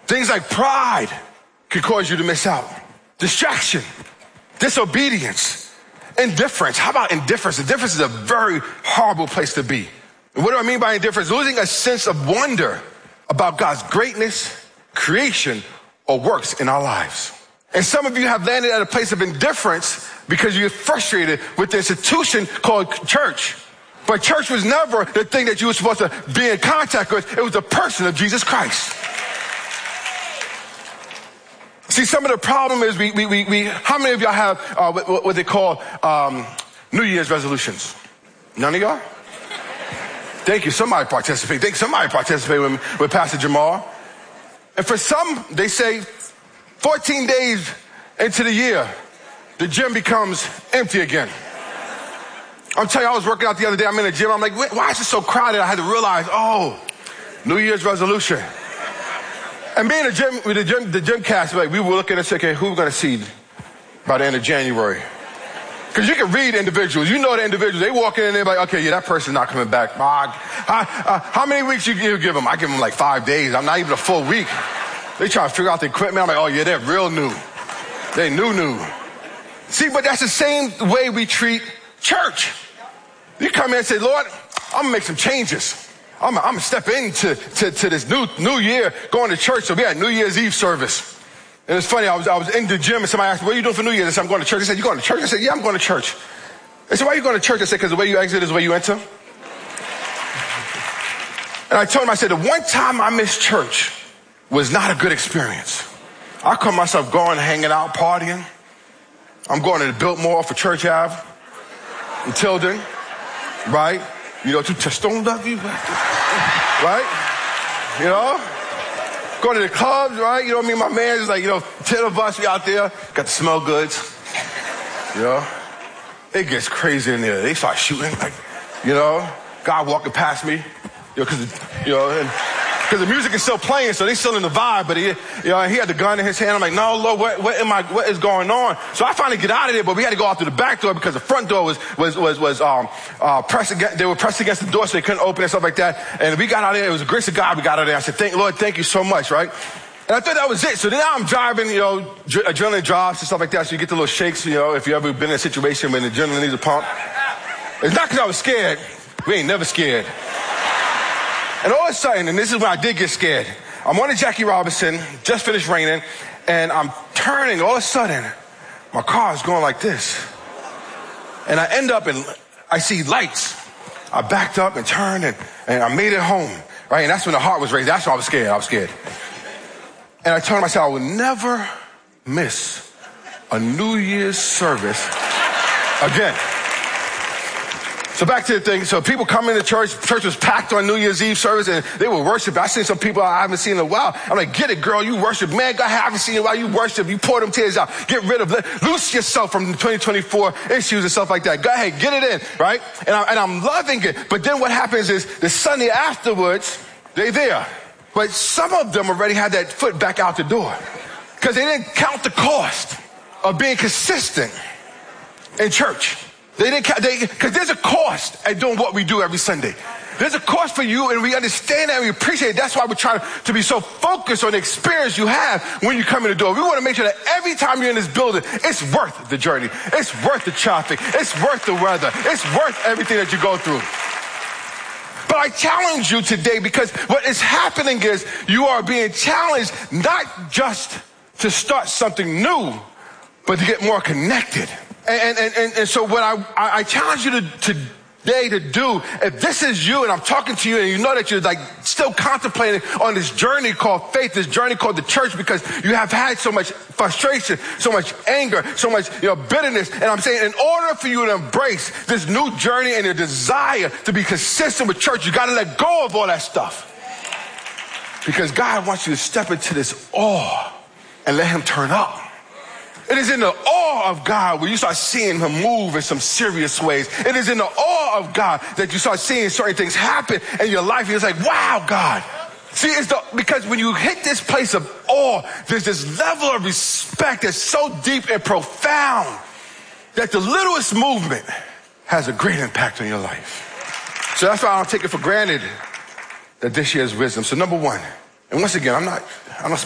Things like pride can cause you to miss out. Distraction, disobedience, indifference. How about indifference? Indifference is a very horrible place to be. And what do I mean by indifference? Losing a sense of wonder about God's greatness, creation, or works in our lives. And some of you have landed at a place of indifference because you're frustrated with the institution called church. But church was never the thing that you were supposed to be in contact with. It was the person of Jesus Christ. See, some of the problem is how many of y'all have what they call New Year's resolutions? None of y'all? Thank you. Somebody participate. With Pastor Jamal. And for some, they say 14 days into the year, the gym becomes empty again. I'm telling you, I was working out the other day. I'm in the gym. I'm like, why is it so crowded? I had to realize, New Year's resolution. And being the gym cast, like, we were looking and saying, okay, who we're going to see by the end of January? Because you can read individuals. You know the individuals. They walk in and they're like, okay, yeah, that person's not coming back. How many weeks you give them? I give them like 5 days. I'm not even a full week. They try to figure out the equipment. I'm like, oh, yeah, they're real new. They new. See, but that's the same way we treat church. You come in and say, Lord, I'm going to make some changes. I'm going to step into this new year going to church. So we had New Year's Eve service. And it's funny, I was in the gym and somebody asked me, what are you doing for New Year's? I said, I'm going to church. They said, you going to church? I said, yeah, I'm going to church. They said, why are you going to church? I said, because the way you exit is the way you enter. And I told him, I said, the one time I missed church was not a good experience. I call myself going, hanging out, partying. I'm going to the Biltmore for Church Ave in Tilden, right? You know, to Stoned up you, right? You know? Going to the clubs, right? You know what I mean? My man is like, 10 of us, we out there, got the smell goods. You know? It gets crazy in there. They start shooting, God walking past me, because the music is still playing, so they still in the vibe, but he had the gun in his hand. I'm like, no, Lord, what is going on? So I finally get out of there, but we had to go out through the back door because the front door was pressed against, they were pressed against the door so they couldn't open and stuff like that. And we got out of there. It was the grace of God we got out of there. I said, Lord, thank you so much, right? And I thought that was it. So then I'm driving, adrenaline drops and stuff like that. So you get the little shakes, if you ever been in a situation when the adrenaline needs a pump. It's not because I was scared. We ain't never scared. And all of a sudden, and this is when I did get scared, I'm on a Jackie Robinson, just finished raining, and I'm turning. All of a sudden, my car is going like this. And I end up and I see lights. I backed up and turned and I made it home, right? And that's when the heart was raised. That's when I was scared. And I told myself I would never miss a New Year's service again. So back to the thing. So people come into church. Church was packed on New Year's Eve service, and they were worshiping. I seen some people I haven't seen in a while. I'm like, get it, girl. You worship. Man, God, I haven't seen you in a while. You worship. You pour them tears out. Get rid of it. Loose yourself from the 2024 issues and stuff like that. Go ahead, get it in, right? And I'm loving it. But then what happens is the Sunday afterwards, they're there. But some of them already had that foot back out the door because they didn't count the cost of being consistent in church. Because there's a cost at doing what we do every Sunday. There's a cost for you, and we understand that and we appreciate it. That's why we're trying to be so focused on the experience you have when you come in the door. We want to make sure that every time you're in this building, it's worth the journey. It's worth the traffic. It's worth the weather. It's worth everything that you go through. But I challenge you today because what is happening is you are being challenged not just to start something new, but to get more connected. And so what I challenge you today to do, if this is you and I'm talking to you and you know that you're like still contemplating on this journey called faith, this journey called the church, because you have had so much frustration, so much anger, so much bitterness. And I'm saying in order for you to embrace this new journey and your desire to be consistent with church, you got to let go of all that stuff. Because God wants you to step into this awe and let him turn up. It is in the awe of God where you start seeing him move in some serious ways. It is in the awe of God that you start seeing certain things happen in your life. You're like, wow, God. See, because when you hit this place of awe, there's this level of respect that's so deep and profound that the littlest movement has a great impact on your life. So that's why I don't take it for granted that this year's wisdom. So number one, and once again, I'm not